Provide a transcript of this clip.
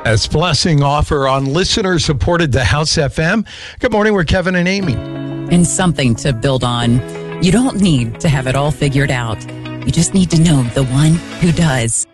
As Blessing offer on listener-supported The House FM. Good morning, we're Kevin and Amy. And something to build on. You don't need to have it all figured out. You just need to know the one who does.